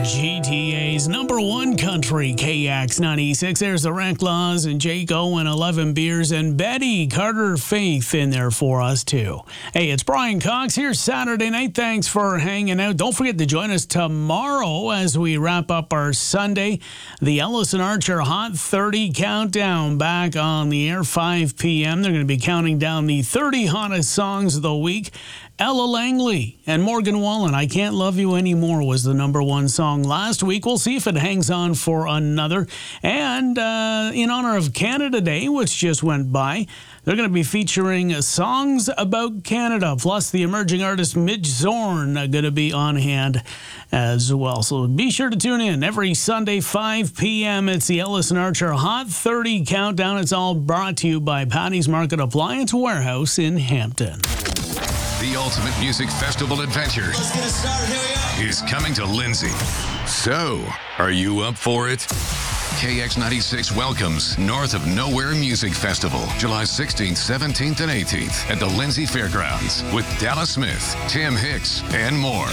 GTA's number one country, KX96. There's the Rank Laws and Jake Owen, 11 Beers, and Betty Carter Faith in there for us, too. Hey, it's Brian Cox here Saturday night. Thanks for hanging out. Don't forget to join us tomorrow as we wrap up our Sunday. The Ellison Archer Hot 30 Countdown back on the air, 5 p.m. They're going to be counting down the 30 hottest songs of the week. Ella Langley and Morgan Wallen, I Can't Love You Anymore was the number one song last week. We'll see if it hangs on for another. And in honor of Canada Day, which just went by, they're going to be featuring songs about Canada, plus the emerging artist Midge Zorn going to be on hand as well. So be sure to tune in every Sunday, 5 p.m. It's the Ellison Archer Hot 30 Countdown. It's all brought to you by Patty's Market Appliance Warehouse in Hampton. The Ultimate Music Festival Adventure is coming to Lindsay. So, are you up for it? KX96 welcomes North of Nowhere Music Festival, July 16th, 17th, and 18th at the Lindsay Fairgrounds with Dallas Smith, Tim Hicks, and more.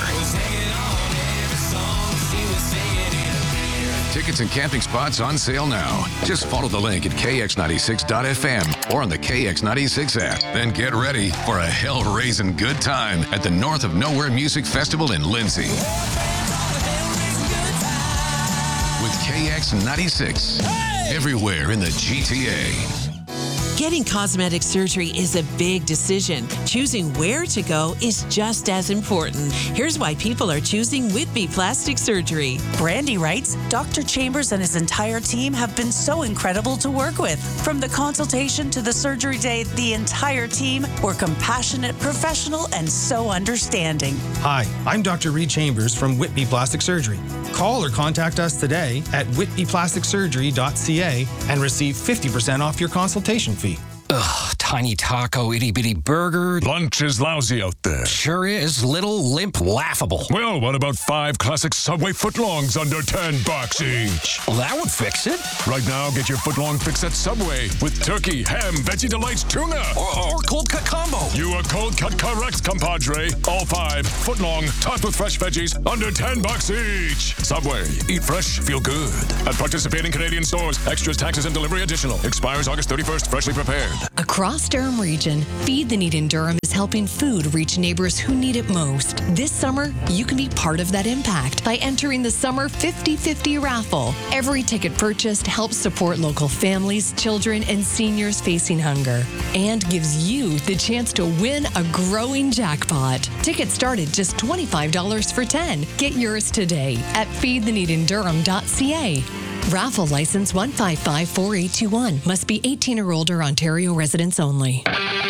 Tickets and camping spots on sale now. Just follow the link at kx96.fm or on the KX96 app. Then get ready for a hell-raising good time at the North of Nowhere Music Festival in Lindsay. With KX96, everywhere in the GTA. Getting cosmetic surgery is a big decision. Choosing where to go is just as important. Here's why people are choosing Whitby Plastic Surgery. Brandy writes, Dr. Chambers and his entire team have been so incredible to work with. From the consultation to the surgery day, the entire team were compassionate, professional, and so understanding. Hi, I'm Dr. Reed Chambers from Whitby Plastic Surgery. Call or contact us today at whitbyplasticsurgery.ca and receive 50% off your consultation fee. Ugh, tiny taco, itty-bitty burger. Lunch is lousy out there. Sure is. Little, limp, laughable. Well, what about 5 classic Subway footlongs under $10 each? Well, that would fix it. Right now, get your footlong fix at Subway with turkey, ham, Veggie Delights, tuna. Or cold cut combo. You are cold cut correct, compadre. All 5 footlong, topped with fresh veggies, under $10 each. Subway. Eat fresh, feel good. At participating Canadian stores. Extras, taxes, and delivery additional. Expires August 31st. Freshly prepared. Across Durham Region, Feed the Need in Durham is helping food reach neighbors who need it most. This summer, you can be part of that impact by entering the Summer 50/50 raffle. Every ticket purchased helps support local families, children, and seniors facing hunger, and gives you the chance to win a growing jackpot. Tickets start at just $25 for 10. Get yours today at feedtheneedindurham.ca. Raffle license 1554821. Must be 18 or older, Ontario residents only.